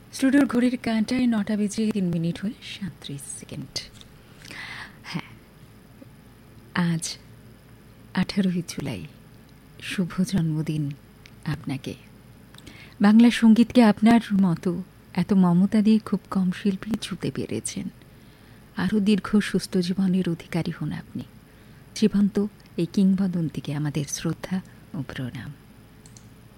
স্টুডিওর ঘড়ির কাঁটায় ৯টা বেজে ৩ মিনিট হয়ে ৩৭ সেকেন্ড। হ্যাঁ, আজ ১৮ই জুলাই। শুভ জন্মদিন আপনাকে। বাংলা সঙ্গীতকে আপনার মতো এত মমতা দিয়ে খুব কম শিল্পী ছুঁতে পেরেছেন। আরও দীর্ঘ সুস্থ জীবনের অধিকারী হন আপনি। জীবন্ত এই কিংবদন্তিকে আমাদের শ্রদ্ধা ও প্রণাম।